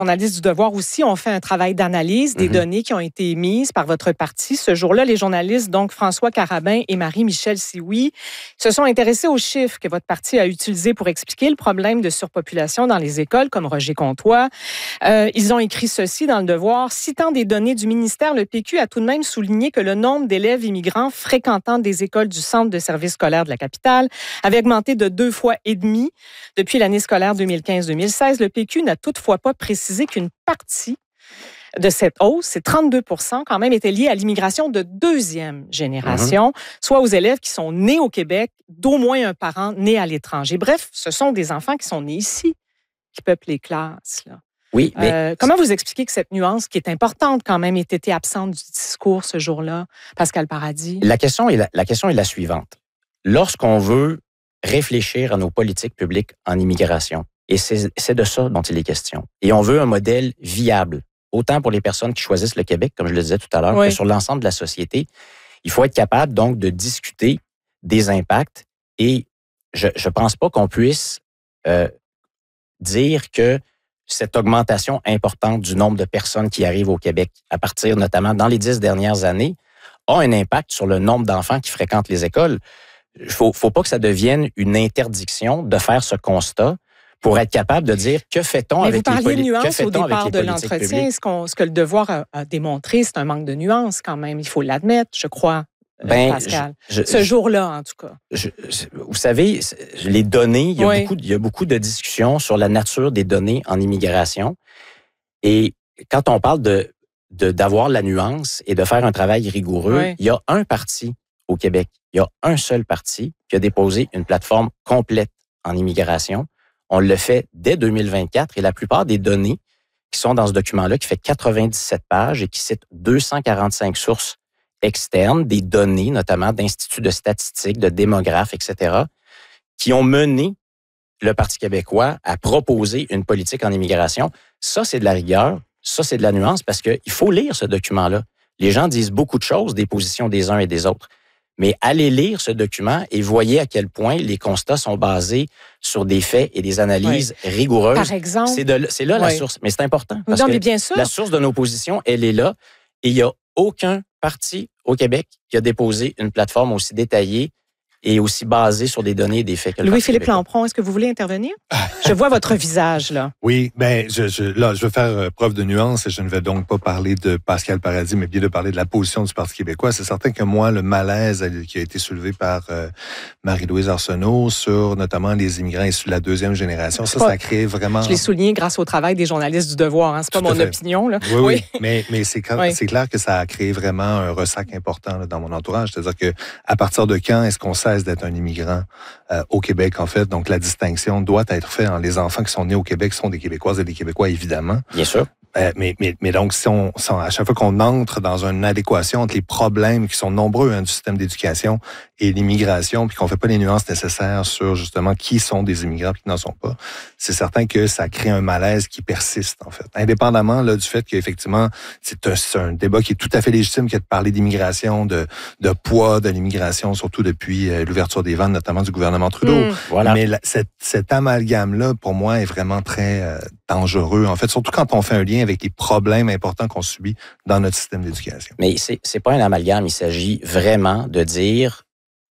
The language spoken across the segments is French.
journalistes du Devoir aussi ont fait un travail d'analyse des données qui ont été émises par votre parti. Ce jour-là, les journalistes, donc François Carabin et Marie-Michel Sioui, se sont intéressés aux chiffres que votre parti a utilisés pour expliquer le problème de surpopulation dans les écoles, comme Roger Comtois. Ils ont écrit ceci dans le Devoir. Citant des données du ministère, le PQ a tout de même souligné que le nombre d'élèves immigrants fréquentant des écoles du centre de services scolaires de la capitale avait augmenté de 2,5 fois depuis l'année scolaire 2015-2016. Le PQ n'a toutefois pas précisé qu'une partie de cette hausse, c'est 32 % quand même, était liée à l'immigration de deuxième génération, soit aux élèves qui sont nés au Québec, d'au moins un parent né à l'étranger. Bref, ce sont des enfants qui sont nés ici, qui peuplent les classes. Là. Oui, mais... comment vous expliquez que cette nuance, qui est importante quand même, ait été absente du discours ce jour-là, Pascal Paradis? La question est la suivante. Lorsqu'on veut réfléchir à nos politiques publiques en immigration, et c'est de ça dont il est question. Et on veut un modèle viable, autant pour les personnes qui choisissent le Québec, comme je le disais tout à l'heure, que sur l'ensemble de la société. Il faut être capable, donc, de discuter des impacts. Et je ne pense pas qu'on puisse dire que cette augmentation importante du nombre de personnes qui arrivent au Québec, à partir notamment dans les 10 dernières années, a un impact sur le nombre d'enfants qui fréquentent les écoles. Il ne faut pas que ça deviine une interdiction de faire ce constat pour être capable de dire que fait-on avec les politiques publiques. Vous parliez de nuances au départ de l'entretien. Ce que le Devoir a démontré, c'est un manque de nuances quand même. Il faut l'admettre, je crois, Pascal. Ce jour-là, en tout cas. Vous savez, les données, il y a beaucoup de discussions sur la nature des données en immigration. Et quand on parle d'avoir la nuance et de faire un travail rigoureux, il y a un parti au Québec, il y a un seul parti qui a déposé une plateforme complète en immigration. On le fait dès 2024 et la plupart des données qui sont dans ce document-là, qui fait 97 pages et qui cite 245 sources externes, des données notamment d'instituts de statistiques, de démographes, etc., qui ont mené le Parti québécois à proposer une politique en immigration. Ça, c'est de la rigueur, ça, c'est de la nuance parce qu'il faut lire ce document-là. Les gens disent beaucoup de choses des positions des uns et des autres. Mais allez lire ce document et voyez à quel point les constats sont basés sur des faits et des analyses rigoureuses. Par exemple. C'est là la source. Mais c'est important. Parce mais bien sûr. La source de nos positions, elle est là. Et il n'y a aucun parti au Québec qui a déposé une plateforme aussi détaillée et aussi basée sur des données et des faits que le Louis-Philippe Lampron, est-ce que vous voulez intervenir? Je vois votre visage, là. Oui, bien, là, je veux faire preuve de nuance et je ne vais donc pas parler de Pascal Paradis, mais bien de parler de la position du Parti québécois. C'est certain que moi, le malaise qui a été soulevé par Marie-Louise Arsenault sur notamment les immigrants issus de la deuxième génération, ça crée vraiment... Je l'ai souligné grâce au travail des journalistes du Devoir. Hein. C'est pas mon opinion, là. Oui. Mais c'est clair que ça a créé vraiment un ressac important là, dans mon entourage. C'est-à-dire que à partir de quand est-ce qu'on cesse d'être un immigrant au Québec, en fait? Donc, la distinction doit être faite. Les enfants qui sont nés au Québec sont des Québécoises et des Québécois, évidemment. Bien sûr. Mais donc, à chaque fois qu'on entre dans une adéquation entre les problèmes qui sont nombreux du système d'éducation et l'immigration, puis qu'on ne fait pas les nuances nécessaires sur justement qui sont des immigrants et qui n'en sont pas, c'est certain que ça crée un malaise qui persiste, en fait. Indépendamment là, du fait qu'effectivement, c'est un débat qui est tout à fait légitime que de parler d'immigration, de poids de l'immigration, surtout depuis l'ouverture des vannes, notamment du gouvernement Trudeau. Voilà. Mais cet amalgame-là, pour moi, est vraiment très dangereux, en fait, surtout quand on fait un lien avec les problèmes importants qu'on subit dans notre système d'éducation. Mais c'est pas un amalgame, il s'agit vraiment de dire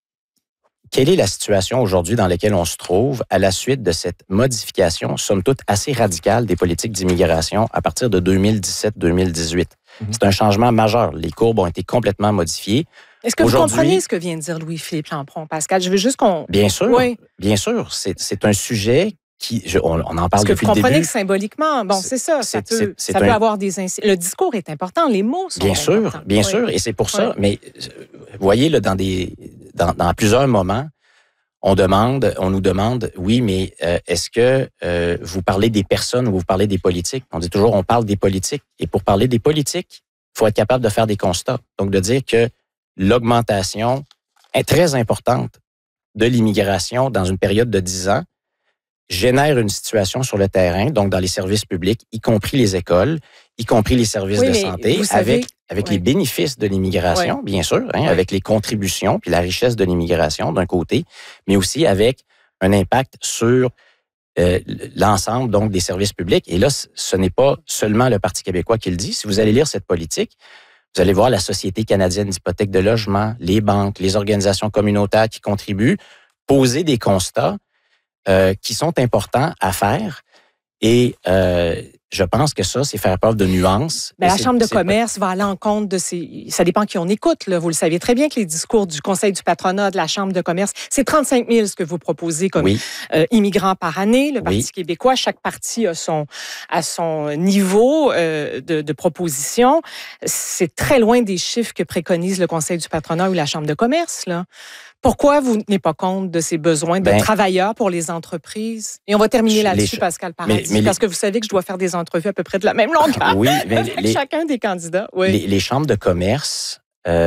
quelle est la situation aujourd'hui dans laquelle on se trouve à la suite de cette modification, somme toute assez radicale des politiques d'immigration à partir de 2017-2018. C'est un changement majeur. Les courbes ont été complètement modifiées. Est-ce que vous comprenez ce que vient de dire Louis-Philippe Lampron, Pascal? Je veux juste qu'on... Bien sûr, bien sûr. C'est un sujet on en parle depuis le début. Est-ce que vous comprenez que symboliquement, c'est ça, ça peut avoir des... Le discours est important, les mots sont importants. Bien sûr, et c'est pour ça. Mais vous voyez, là, dans plusieurs moments, on nous demande, oui, mais est-ce que vous parlez des personnes ou vous parlez des politiques? On dit toujours, on parle des politiques. Et pour parler des politiques, il faut être capable de faire des constats. Donc, de dire que l'augmentation est très importante de l'immigration dans une période de 10 ans génère une situation sur le terrain, donc dans les services publics, y compris les écoles, y compris les services de santé, avec les bénéfices de l'immigration, bien sûr, avec les contributions puis la richesse de l'immigration d'un côté, mais aussi avec un impact sur l'ensemble donc des services publics. Et là, ce n'est pas seulement le Parti québécois qui le dit. Si vous allez lire cette politique, vous allez voir la Société canadienne d'hypothèque de logement, les banques, les organisations communautaires qui contribuent, poser des constats qui sont importants à faire. Et je pense que ça, c'est faire preuve de nuance. La Chambre de commerce va aller en compte de ces... Ça dépend qui on écoute. Là. Vous le savez très bien que les discours du Conseil du patronat, de la Chambre de commerce, c'est 35 000 ce que vous proposez comme immigrants par année. Le Parti québécois, chaque parti a son niveau de proposition. C'est très loin des chiffres que préconise le Conseil du patronat ou la Chambre de commerce, là. Pourquoi vous ne tenez pas compte de ces besoins de travailleurs pour les entreprises? Et on va terminer là-dessus, Pascal Paradis, parce que vous savez que je dois faire des entrevues à peu près de la même longueur avec chacun des candidats. Oui. Les chambres de commerce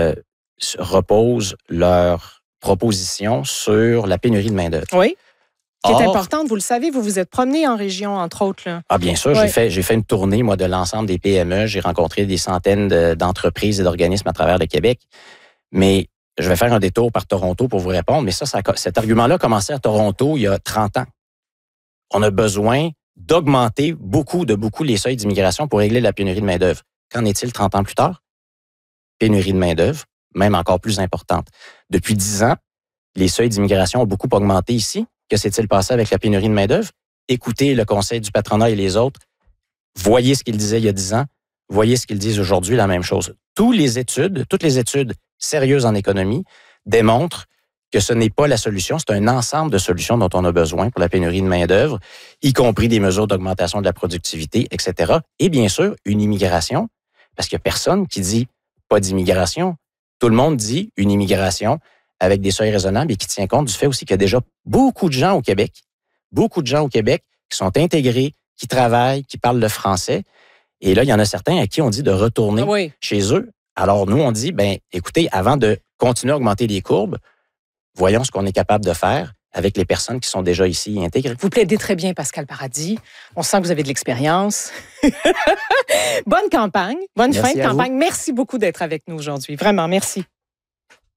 reposent leurs propositions sur la pénurie de main-d'œuvre. Oui. Qui est importante, vous le savez, vous vous êtes promené en région, entre autres. Là. Ah, bien sûr, j'ai fait une tournée, moi, de l'ensemble des PME. J'ai rencontré des centaines d'entreprises et d'organismes à travers le Québec. Mais je vais faire un détour par Toronto pour vous répondre, mais cet argument-là a commencé à Toronto il y a 30 ans. On a besoin d'augmenter beaucoup les seuils d'immigration pour régler la pénurie de main-d'œuvre. Qu'en est-il 30 ans plus tard? Pénurie de main-d'œuvre, même encore plus importante. Depuis 10 ans, les seuils d'immigration ont beaucoup augmenté ici. Que s'est-il passé avec la pénurie de main-d'œuvre? Écoutez le Conseil du patronat et les autres. Voyez ce qu'ils disaient il y a 10 ans. Voyez ce qu'ils disent aujourd'hui, la même chose. Toutes les études sérieuses en économie démontrent que ce n'est pas la solution, c'est un ensemble de solutions dont on a besoin pour la pénurie de main-d'œuvre, y compris des mesures d'augmentation de la productivité, etc. Et bien sûr, une immigration, parce qu'il n'y a personne qui dit pas d'immigration. Tout le monde dit une immigration avec des seuils raisonnables et qui tient compte du fait aussi qu'il y a déjà beaucoup de gens au Québec qui sont intégrés, qui travaillent, qui parlent le français. Et là, il y en a certains à qui on dit de retourner chez eux. Alors, nous, on dit, écoutez, avant de continuer à augmenter les courbes, voyons ce qu'on est capable de faire avec les personnes qui sont déjà ici intégrées. Vous plaidez très bien, Pascal Paradis. On sent que vous avez de l'expérience. Bonne campagne, bonne fin de campagne. Merci beaucoup d'être avec nous aujourd'hui. Vraiment, merci.